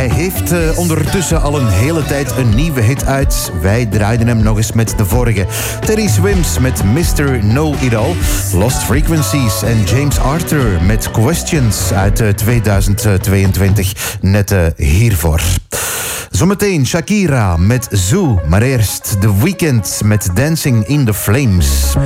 Hij heeft ondertussen al een hele tijd een nieuwe hit uit. Wij draaiden hem nog eens met de vorige. Teddy Swims met Mr. Know-It-All. Lost Frequencies en James Arthur met Questions uit 2022. Net hiervoor. Zometeen Shakira met Zoo. Maar eerst The Weeknd met Dancing in the Flames.